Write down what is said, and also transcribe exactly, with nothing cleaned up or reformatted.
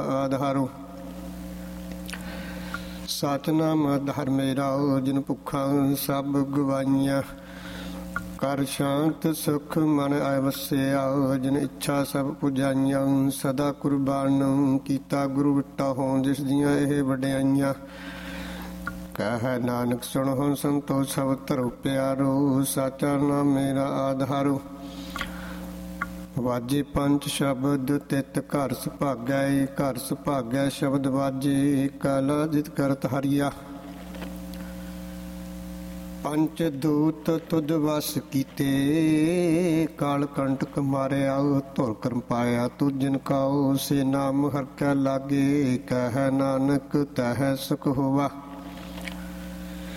ਆਧਾਰੋ। ਸਤਿਨਾਮ ਆਧਾਰ ਮੇਰਾ ਜਿਨ ਭੁੱਖਾਂ ਸਭ ਗਵਾਈਆਂ। ਕਰ ਸ਼ਾਂਤ ਸੁਖ ਮਨ ਆਇ ਵਸਿਆ ਜਿਨ ਇੱਛਾ ਸਭ ਪੁਜਾਈਆਂ। ਸਦਾ ਕੁਰਬਾਨ ਕੀਤਾ ਗੁਰੂ ਵਿਟਾ ਹੋਂ ਜਿਸ ਦੀਆਂ ਇਹ ਵਡਿਆਈਆਂ। ਕਹਿ ਨਾਨਕ ਸੁਣੋ ਸੰਤੋ ਸਭ ਧਰੋ ਪਿਆਰੋ। ਸਾਚਾ ਨਾਮ ਮੇਰਾ ਆਧਾਰੋ। ਵਾਜੇ ਪੰਜ ਸ਼ਬਦ ਤਿਤ ਘਰ ਸੁਭਾਗੈ। ਘਰ ਸੁਭਾਗੈ ਸ਼ਬਦ ਵਾਜੇ ਕਾਲਾ ਜਿਤ ਕਰਤ ਹਰੀਆ। ਪੰਚ ਦੂਤ ਤੁਧ ਵਸ ਕੀਤੇ ਕਾਲ ਕੰਟਕ ਮਾਰਿਆ। ਧੁਰ ਕਰਮ ਪਾਇਆ ਤੁ ਜਿਨ ਕਾਉ ਸੇ ਨਾਮ ਹਰ ਕੈ ਲਾਗੇ। ਕਹਿ ਨਾਨਕ ਤਹਿ ਸੁਖ ਹੋਵਾ।